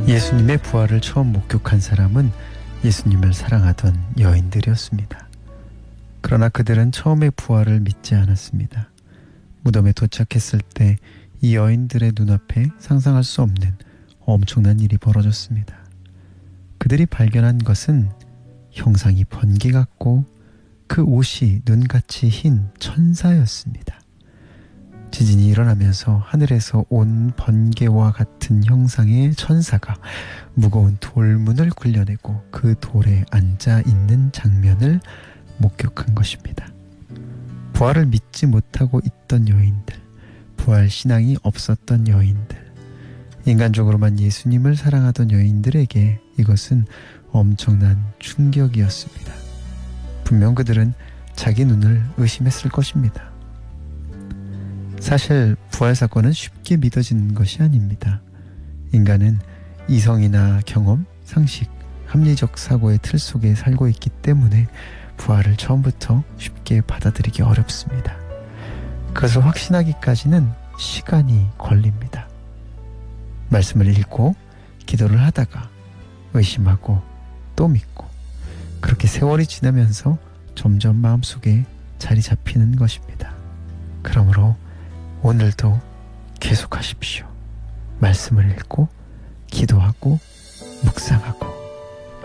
예수님의 부활을 처음 목격한 사람은 예수님을 사랑하던 여인들이었습니다. 그러나 그들은 처음에 부활을 믿지 않았습니다. 무덤에 도착했을 때 이 여인들의 눈앞에 상상할 수 없는 엄청난 일이 벌어졌습니다. 그들이 발견한 것은 형상이 번개 같고 그 옷이 눈같이 흰 천사였습니다. 지진이 일어나면서 하늘에서 온 번개와 같은 형상의 천사가 무거운 돌문을 굴려내고 그 돌에 앉아 있는 장면을 목격한 것입니다. 부활을 믿지 못하고 있던 여인들, 부활 신앙이 없었던 여인들, 인간적으로만 예수님을 사랑하던 여인들에게 이것은 엄청난 충격이었습니다. 분명 그들은 자기 눈을 의심했을 것입니다. 사실 부활 사건은 쉽게 믿어지는 것이 아닙니다. 인간은 이성이나 경험, 상식, 합리적 사고의 틀 속에 살고 있기 때문에 부활을 처음부터 쉽게 받아들이기 어렵습니다. 그것을 확신하기까지는 시간이 걸립니다. 말씀을 읽고 기도를 하다가 의심하고 또 믿고 그렇게 세월이 지나면서 점점 마음속에 자리 잡히는 것입니다. 그러므로 오늘도 계속하십시오. 말씀을 읽고 기도하고 묵상하고